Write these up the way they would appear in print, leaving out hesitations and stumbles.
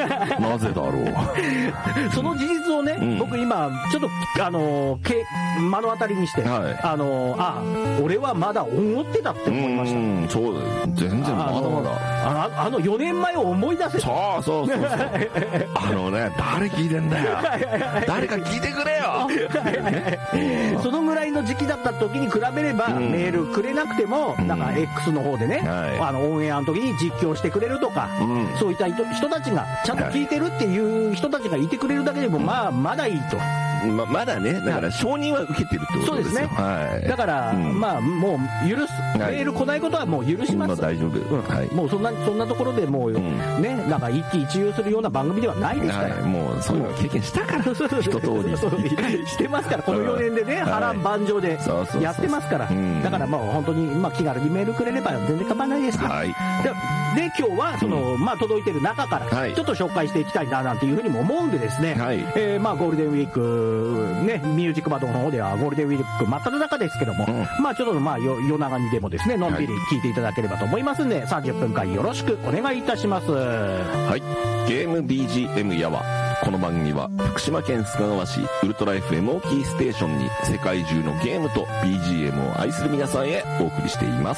なぜだろう。 その事実をね、僕今ちょっと目の当たりにして、俺はまだ思ってたって思いました。 そう全然まだまだ 4年前を思い出せ。 そう誰聞いてんだよ。誰か聞いてくれよ。 そのぐらいの時期だった時に比べれば、メールくれなくてもなんか X の方でね、オンエアの時に実況してくれるとか、そういった人たちがちゃんと聞いてるっていう人たちがいてくれるだけでもまだいいと。 まだね、だから承認は受けてるってことですよ。そうですね。 だから、もう許す、メール来ないことはもう許します。 大丈夫。 もうそんなところでもうね、なんか一喜一憂するような番組ではないですから。 もうそういうの経験したから、一通りしてますから、この4年でね、波乱万丈でやってますから。だからもう本当に気軽にメールくれれば全然構わないですよ。で今日はその届いてる中からちょっと紹介していきたいななんていうふうにも思うんでですね。ゴールデンウィークね、ミュージックバトンの方ではゴールデンウィーク真っ只中ですけども、ちょっと夜長にでもですね、のんびり聞いていただければと思いますんで、30分間よろしくお願いいたします。 はい、ゲーム BGM やわ。この番組は福島県須賀川市ウルトラ FM をキーステーションに世界中のゲームと BGM を愛する皆さんへお送りしています。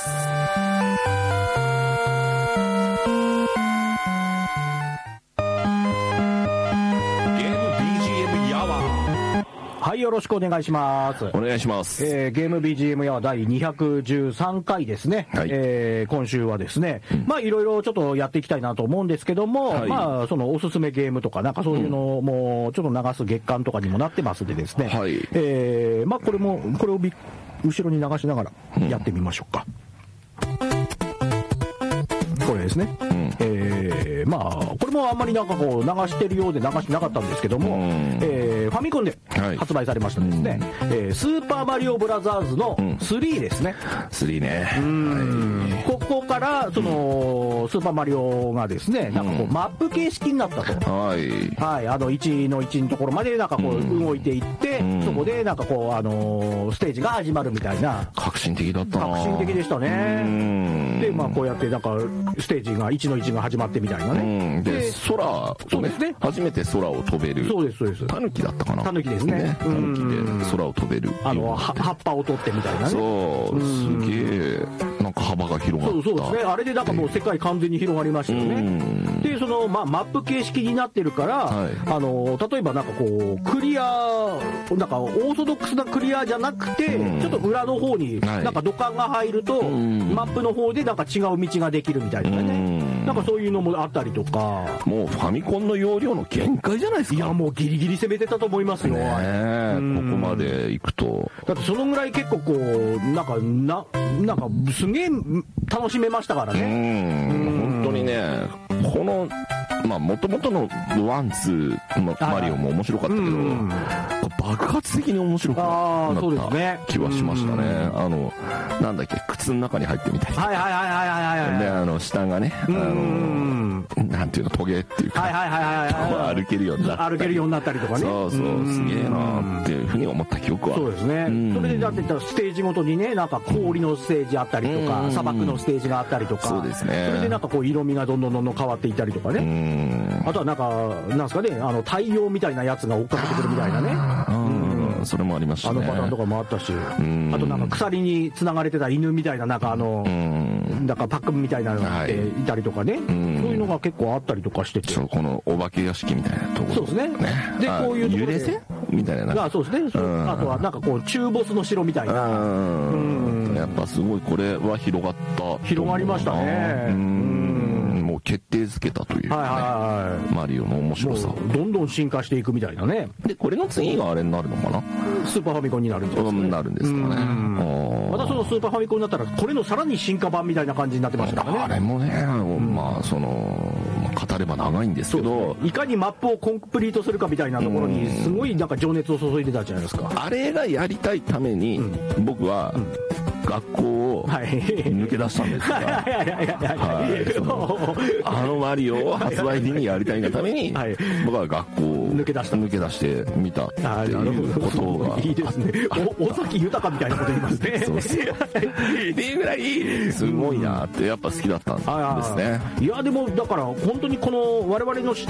はい、よろしくお願いします。 お願いします。 ゲーム BGM や第213回ですね。今週はですね、いろいろちょっとやっていきたいなと思うんですけども、そのおすすめゲームとかなんかそういうのもちょっと流す月間とかにもなってますんでですね。これを後ろに流しながらやってみましょうか。これですね。これもあんまりなんかこう流してるようで流してなかったんですけども、ファミコンで発売されましたですね、スーパーマリオブラザーズの3ですね。 3ね。 ここからそのスーパーマリオがですね、なんかこうマップ形式になったと。1の1のところまでなんかこう動いていって、そこでなんかこうステージが始まるみたいな。 革新的だったな。 革新的でしたね。でこうやってなんかステージが1の1が始まってみたいなね。 で空をね、初めて空を飛べる。 そうですそうです。 タヌキだったかな。 タヌキですね。 タヌキで空を飛べる。 葉っぱを取ってみたいなね。 そう、すげえなんか幅が広がった。 そうですね。あれでなんかもう世界完全に広がりましたよね。でそのマップ形式になってるから、例えばなんかこうクリアなんかオーソドックスなクリアじゃなくて、ちょっと裏の方になんか土管が入ると、マップの方でなんか違う道ができるみたいなね。なんかそういうのもあったりとか。 もうファミコンの容量の限界じゃないですか。 いやもうギリギリ攻めてたと思いますよ。 ここまで行くと。 だってそのぐらい結構こうなんかすげえ楽しめましたからね。 本当にね、このもともとのワンツーのマリオも面白かったけど、爆発的に面白くなった気はしましたね。なんだっけ、靴の中に入ってみたりとか。で下がね、なんていうの、トゲっていうか、歩けるようになったりとかね。そうそう、すげえなっていうふうに思った記憶は。 そうですね。それでだってステージごとにね、なんか氷のステージあったりとか、砂漠のステージがあったりとか。 そうですね。 それでなんかこう色味がどんどん変わっていったりとかね。あとはなんかなんですかね、太陽みたいなやつが追っかけてくるみたいなね。 それもありましたね。 パターンとかもあったし、あとなんか鎖に繋がれてた犬みたいななんかなんかパックみたいなのがいたりとかね、そういうのが結構あったりとかしてて、 このお化け屋敷みたいなところ。 そうですね。でこういうところで揺れ線みたいな。 そうですね。あとはなんかこう中ボスの城みたいな。 やっぱすごいこれは広がった。 広がりましたね。 もう決定づけたというマリオの面白さ。 どんどん進化していくみたいなね。 でこれの次があれになるのかな。 スーパーファミコンになるんですかね。 なるんですかね。 またそのスーパーファミコンになったらこれのさらに進化版みたいな感じになってましたからね。 あれもね、語れば長いんですけど、 いかにマップをコンプリートするかみたいなところにすごいなんか情熱を注いでたじゃないですか。 あれがやりたいために僕は学校を抜け出したんですが、あのマリオを発売日にやりたいがために僕は学校を抜け出してみたっていうことが。 いいですね。尾崎豊みたいなこと言いますね。 そうそうっていうぐらいすごいなってやっぱ好きだったんですね。 いやでもだから本当にこの我々の知っ